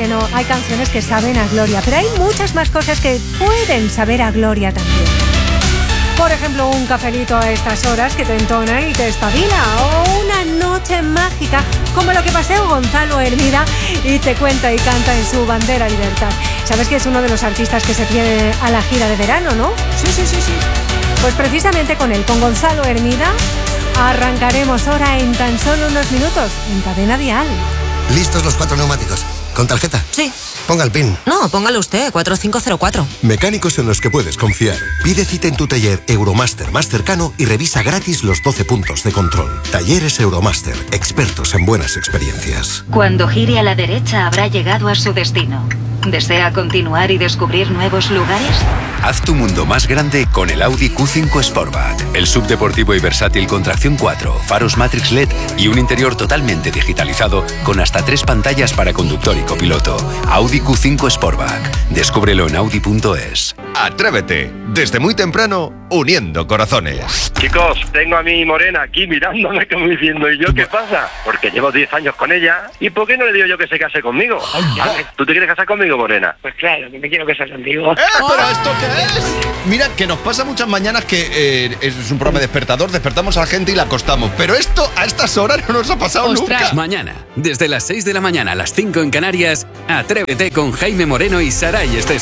Moreno, hay canciones que saben a gloria, pero hay muchas más cosas que pueden saber a gloria también. Por ejemplo, un cafelito a estas horas que te entona y te espabila, o una noche mágica como lo que paseo Gonzalo Hermida y te cuenta y canta en su Bandera Libertad. Sabes que es uno de los artistas que se fiere a la gira de verano, ¿no? Sí. Pues precisamente con él, con Gonzalo Hermida, arrancaremos hora en tan solo unos minutos en Cadena Dial. ¿Listos los 4 neumáticos? ¿Con tarjeta? Sí. Ponga el PIN. No, póngalo usted, 4504. Mecánicos en los que puedes confiar. Pide cita en tu taller Euromaster más cercano y revisa gratis los 12 puntos de control. Talleres Euromaster, expertos en buenas experiencias. Cuando gire a la derecha habrá llegado a su destino. ¿Desea continuar y descubrir nuevos lugares? Haz tu mundo más grande con el Audi Q5 Sportback. El subdeportivo y versátil con tracción 4, faros Matrix LED y un interior totalmente digitalizado con hasta 3 pantallas para conductor y copiloto. Audi Q5 Sportback. Descúbrelo en Audi.es. Atrévete. Desde muy temprano, uniendo corazones. Chicos, tengo a mi morena aquí mirándome como diciendo, ¿y yo qué pasa? Porque llevo 10 años con ella. ¿Y por qué no le digo yo que se case conmigo? ¿Tú te quieres casar conmigo, morena? Pues claro, que me quiero casar contigo. ¿Pero esto qué es? Mira, que nos pasa muchas mañanas que es un programa despertador, despertamos a la gente y la acostamos. Pero esto a estas horas no nos ha pasado nunca. Mañana, desde las 6 de la mañana a las 5 en Canarias, Atrévete con Jaime Moreno y Saray Estés.